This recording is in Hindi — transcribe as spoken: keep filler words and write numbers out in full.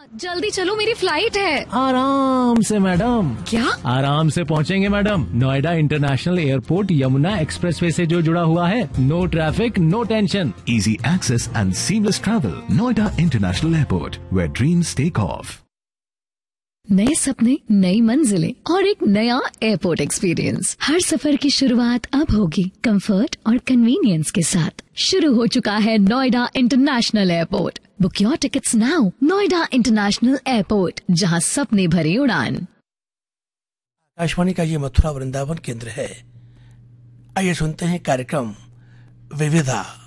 जल्दी चलो, मेरी फ्लाइट है। आराम से मैडम। क्या? आराम से पहुंचेंगे madam. Noida international airport Yamuna expressway से जो जुड़ा हुआ है। No traffic, no tension. Easy access and seamless travel. Noida International Airport, where dreams take off. नए सपने, नई मंजिलें और एक नया एयरपोर्ट एक्सपीरियंस। हर सफर की शुरुआत अब होगी कंफर्ट और कन्वीनियंस के साथ। शुरू हो चुका है Noida international airport. Book your tickets now. Noida international airport, जहां सपने भरी उड़ान। आकाशवाणी का ये मथुरा वृंदावन केंद्र है। आइए सुनते हैं कार्यक्रम विविधा।